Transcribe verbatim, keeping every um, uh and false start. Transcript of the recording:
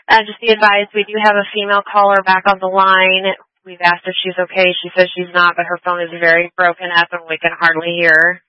Uh, just be advised, we do have a female caller back on the line. We've asked if she's okay. She says she's not, but her phone is very broken up and we can hardly hear her.